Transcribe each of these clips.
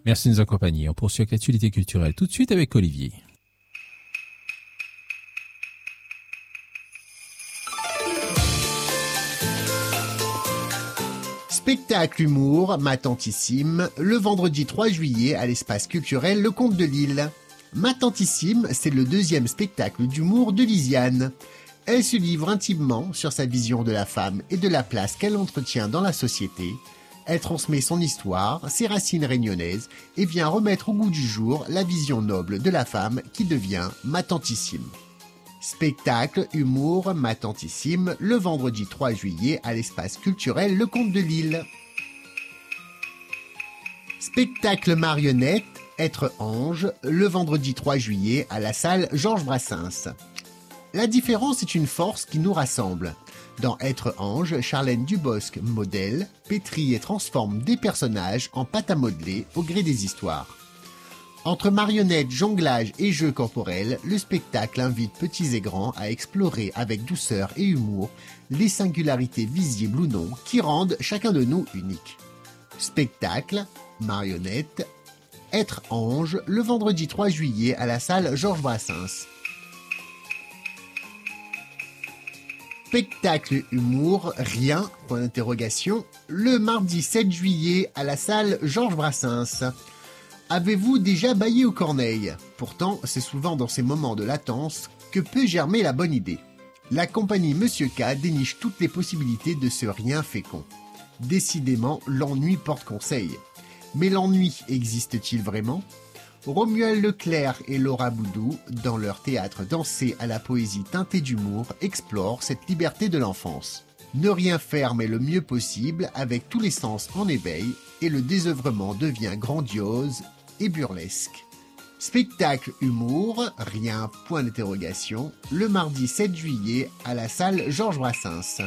Merci de nous accompagner. On poursuit avec l'actualité culturelle tout de suite avec Olivier. Spectacle humour, ma tantissime, le vendredi 3 juillet à l'espace culturel Le Comte de Lille. Ma tantissime, c'est le deuxième spectacle d'humour de Lisiane. Elle se livre intimement sur sa vision de la femme et de la place qu'elle entretient dans la société. Elle transmet son histoire, ses racines réunionnaises et vient remettre au goût du jour la vision noble de la femme qui devient ma tantissime. Spectacle, humour, ma tantissime, le vendredi 3 juillet à l'espace culturel Le Comte de Lille. Spectacle marionnette, être ange, le vendredi 3 juillet à la salle Georges Brassens. La différence est une force qui nous rassemble. Dans Être ange, Charlène Dubosc modèle, pétrit et transforme des personnages en pâte à modeler au gré des histoires. Entre marionnettes, jonglage et jeux corporels, le spectacle invite petits et grands à explorer avec douceur et humour les singularités visibles ou non qui rendent chacun de nous unique. Spectacle, marionnette, être ange, le vendredi 3 juillet à la salle Georges Brassens. Spectacle humour, rien, point d'interrogation, le mardi 7 juillet à la salle Georges Brassens. Avez-vous déjà bâillé aux corneilles? Pourtant, c'est souvent dans ces moments de latence que peut germer la bonne idée. La compagnie Monsieur K déniche toutes les possibilités de ce rien fécond. Décidément, l'ennui porte conseil. Mais l'ennui existe-t-il vraiment? Romuald Leclerc et Laura Boudou, dans leur théâtre dansé à la poésie teintée d'humour, explorent cette liberté de l'enfance. Ne rien faire mais le mieux possible, avec tous les sens en éveil, et le désœuvrement devient grandiose et burlesque. Spectacle humour, rien, point d'interrogation, le mardi 7 juillet à la salle Georges Brassens.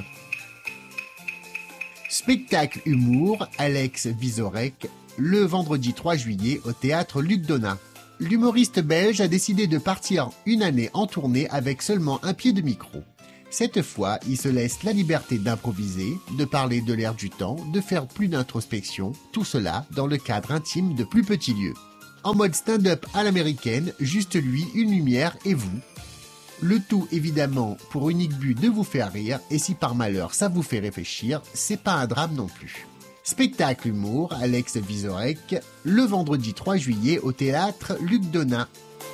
Spectacle humour, Alex Vizorek, le vendredi 3 juillet au théâtre Luc Donat. L'humoriste belge a décidé de partir une année en tournée avec seulement un pied de micro. Cette fois, il se laisse la liberté d'improviser, de parler de l'air du temps, de faire plus d'introspection, tout cela dans le cadre intime de plus petits lieux. En mode stand-up à l'américaine, juste lui, une lumière et vous. Le tout évidemment pour unique but de vous faire rire, et si par malheur ça vous fait réfléchir, c'est pas un drame non plus. Spectacle humour, Alex Vizorek, le vendredi 3 juillet au théâtre Luc Donat.